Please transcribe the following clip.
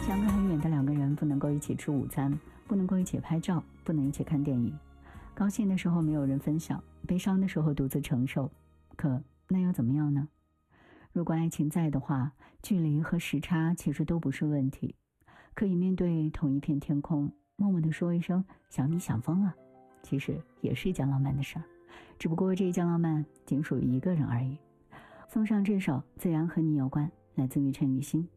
相隔很远的两个人不能够一起吃午餐，不能够一起拍照，不能一起看电影。高兴的时候没有人分享，悲伤的时候独自承受。可那又怎么样呢？如果爱情在的话，距离和时差其实都不是问题，可以面对同一片天空，默默地说一声想你想疯了，其实也是一件浪漫的事儿，只不过这一件浪漫仅属于一个人而已。送上这首自然和你有关，来自于陈雨欣。